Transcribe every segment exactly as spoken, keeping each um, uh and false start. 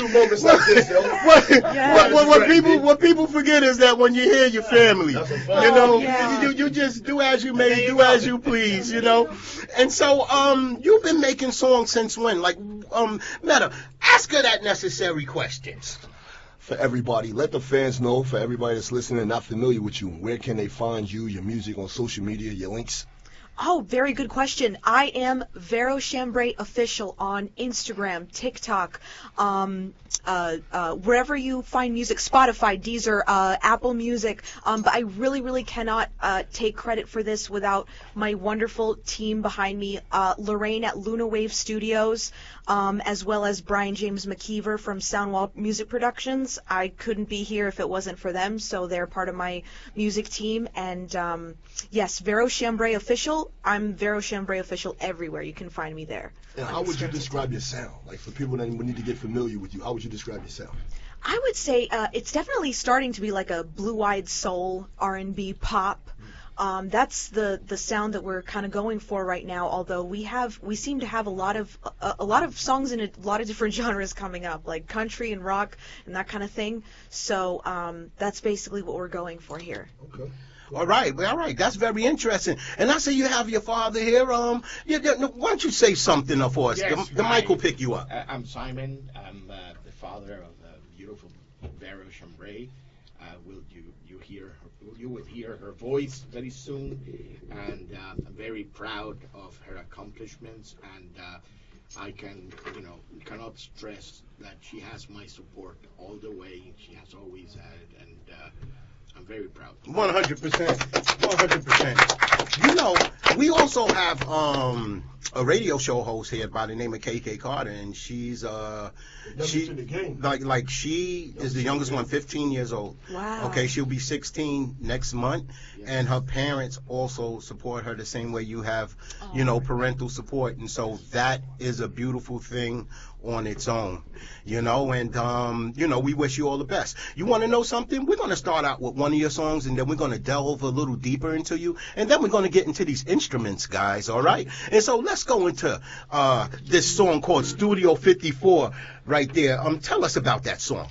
moments like this, yo. what, Yes. what, what, what people what people forget is that when you hear your family, That's a you fact. know, Oh, yeah. you, you just do as you There may, you do go. as you please, you know. And so, um, you've been making songs since when? Like, um, Meta, ask her that necessary questions. For everybody, let the fans know, for everybody that's listening and not familiar with you, where can they find you, your music on social media, your links? Oh, very good question. I am Vero Chambray Official on Instagram, TikTok, um, uh, uh, wherever you find music, Spotify, Deezer, uh, Apple Music. Um, but I really, really cannot uh, take credit for this without my wonderful team behind me, uh, Lorraine at Luna Wave Studios, um, as well as Brian James McKeever from Soundwall Music Productions. I couldn't be here if it wasn't for them, so they're part of my music team. And um, yes, Vero Chambray Official. I'm Vero Chambray Official everywhere. You can find me there. And how would you describe your sound? Like, for people that need to get familiar with you, how would you describe your sound? I would say uh, it's definitely starting to be like a blue-eyed soul, R and B, pop. Um, that's the, the sound that we're kind of going for right now. Although we have we seem to have a lot of a, a lot of songs in a lot of different genres coming up, like country and rock and that kind of thing. So um, that's basically what we're going for here. Okay. All right, well, all right, that's very interesting. And I see you have your father here. Um, yeah, yeah, no, why don't you say something for us? Yes, the the hi. mic will pick you up. Uh, I'm Simon. I'm uh, the father of the beautiful Vero Chambray. Uh, will you you hear her, you will hear her voice very soon, and uh, I'm very proud of her accomplishments. And uh, I can you know cannot stress that she has my support all the way. She has always had it, and uh, I'm very proud. One hundred percent. One hundred percent. You know, we also have um a radio show host here by the name of K K Carter, and she's uh Youngest she in the game. like like she is the youngest one, fifteen years old. Wow. Okay, she'll be sixteen next month, Yes. and her parents also support her the same way you have, you know, parental support, and so that is a beautiful thing on its own, you know, and um, you know, we wish you all the best. You want to know something? We're going to start out with one of your songs, and then we're going to delve a little deeper into you, and then we're going to get into these instruments, guys, all right? And so let's go into uh, this song called Studio fifty-four right there. Um, tell us about that song.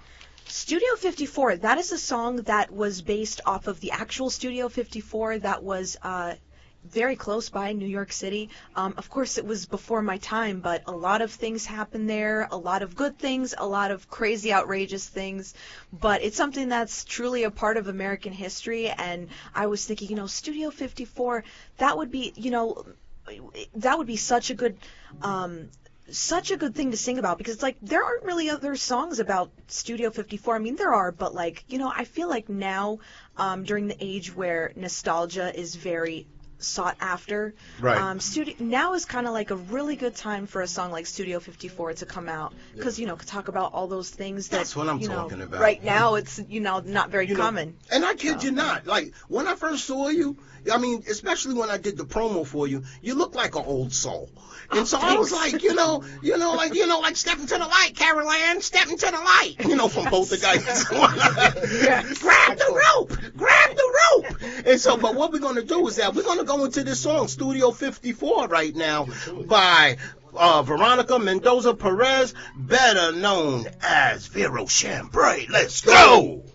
Studio fifty-four, that is a song that was based off of the actual Studio fifty-four that was uh, very close by, New York City. Um, of course, it was before my time, but a lot of things happened there, a lot of good things, a lot of crazy, outrageous things. But it's something that's truly a part of American history, and I was thinking, you know, Studio fifty-four, that would be, you know, that would be such a good... Um, such a good thing to sing about, because it's like there aren't really other songs about Studio fifty-four. I mean, there are, but like, you know, I feel like now, um, during the age where nostalgia is very sought after, Right. um, studio now is kind of like a really good time for a song like Studio fifty-four to come out, because you know, talk about all those things that That's what I'm you know, talking about. right now it's you know not very You know, common. And I kid you not, like when I first saw you, I mean, especially when I did the promo for you, you look like an old soul. And Oh, so I was thanks. like, you know, you know, like, you know, like step into the light, Carol Ann, step into the light, you know, from both the guys. Grab the rope, grab the rope. And so, but what we're going to do is that we're going to go into this song, Studio fifty-four right now, by uh, Veronica Mendoza Perez, better known as Vero Chambray. Let's go.